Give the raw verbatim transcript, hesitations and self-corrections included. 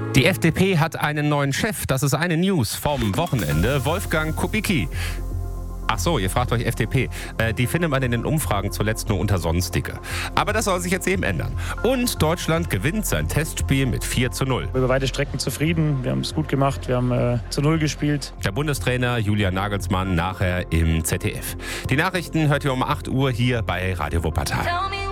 Die F D P hat einen neuen Chef. Das ist eine News vom Wochenende. Wolfgang Kubicki. Ach so, ihr fragt euch F D P. Äh, die findet man in den Umfragen zuletzt nur unter Sonstige. Aber das soll sich jetzt eben ändern. Und Deutschland gewinnt sein Testspiel mit vier zu null. Über weite Strecken zufrieden. Wir haben es gut gemacht. Wir haben äh, zu null gespielt. Der Bundestrainer Julian Nagelsmann nachher im Z D F. Die Nachrichten hört ihr um acht Uhr hier bei Radio Wuppertal.